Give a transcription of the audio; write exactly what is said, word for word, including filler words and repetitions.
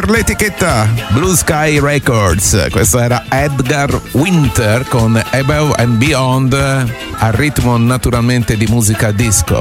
per l'etichetta Blue Sky Records. Questo era Edgar Winter con Above and Beyond, al ritmo naturalmente di musica disco.